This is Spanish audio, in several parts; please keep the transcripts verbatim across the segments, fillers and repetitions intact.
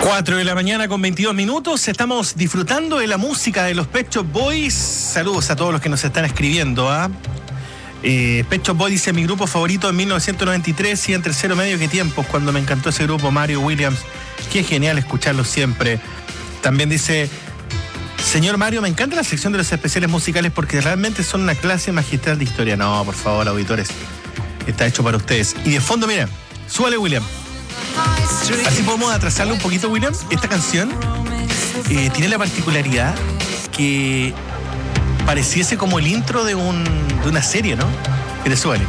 cuatro de la mañana con veintidós minutos, estamos disfrutando de la música de los Pet Shop Boys. Saludos a todos los que nos están escribiendo. ¿ah? Eh, Pet Shop Boys dice: mi grupo favorito en mil novecientos noventa y tres y en tercero medio, qué tiempos, cuando me encantó ese grupo, Mario Williams. Qué genial escucharlo siempre. También dice: señor Mario, me encanta la sección de los especiales musicales porque realmente son una clase magistral de historia. No, por favor, auditores, está hecho para ustedes. Y de fondo, mira, súbale, William. Así podemos atrasarlo un poquito, William. Esta canción eh, tiene la particularidad que pareciese como el intro de, un, de una serie, ¿no? Que te suele.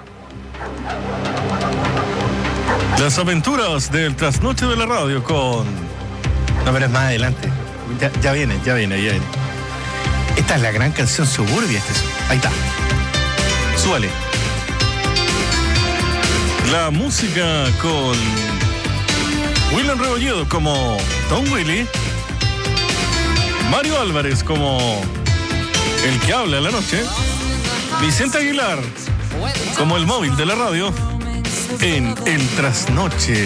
Las aventuras del trasnoche de la radio con... No, pero es más adelante. Ya, ya viene, ya viene, ya viene. Esta es la gran canción Suburbia. Este es... Ahí está. Súbale. La música con William Rebolledo como Don Willy, Mario Álvarez como el que habla en la noche, Vicente Aguilar como el móvil de la radio en el trasnoche.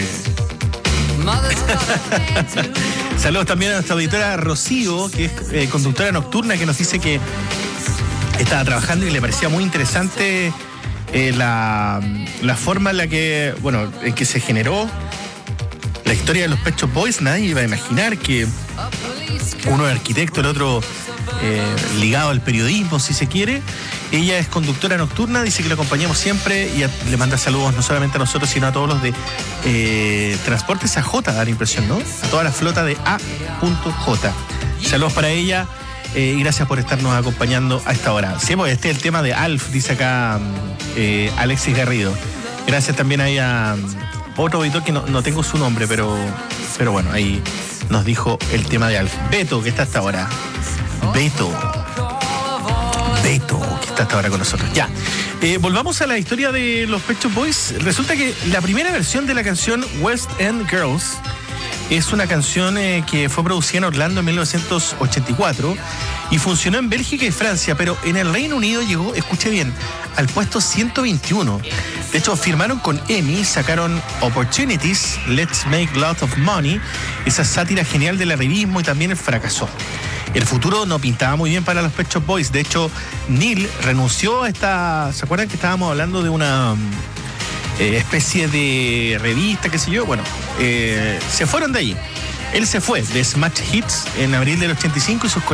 Saludos también a nuestra auditora Rocío, que es eh, conductora nocturna, que nos dice que estaba trabajando y le parecía muy interesante Eh, la, la forma en la que, bueno, en que se generó la historia de los Pet Shop Boys. Nadie iba a imaginar que uno es arquitecto, el otro eh, ligado al periodismo, si se quiere. Ella es conductora nocturna, dice que la acompañamos siempre y a, le manda saludos no solamente a nosotros, sino a todos los de eh, Transportes A J, da la impresión, ¿no? A toda la flota de A J. Saludos para ella. Eh, y gracias por estarnos acompañando a esta hora. Sí, pues este es el tema de Alf, dice acá eh, Alexis Garrido. Gracias también ahí a otro auditor que no, no tengo su nombre, pero, pero bueno, ahí nos dijo el tema de Alf. Beto, que está hasta ahora. Beto. Beto, que está hasta ahora con nosotros. Ya. Eh, volvamos a la historia de los Pet Shop Boys. Resulta que la primera versión de la canción West End Girls es una canción eh, que fue producida en Orlando en mil novecientos ochenta y cuatro y funcionó en Bélgica y Francia, pero en el Reino Unido llegó, escuche bien, al puesto ciento veintiuno. De hecho, firmaron con EMI, sacaron Opportunities, Let's Make Lots of Money, esa sátira genial del arribismo, y también fracasó. El futuro no pintaba muy bien para los Pet Shop Boys. De hecho, Neil renunció a esta... ¿Se acuerdan que estábamos hablando de una... Eh, especie de revista, qué sé yo? Bueno, eh, se fueron de allí. Él se fue de Smash Hits en abril del ochenta y cinco y sus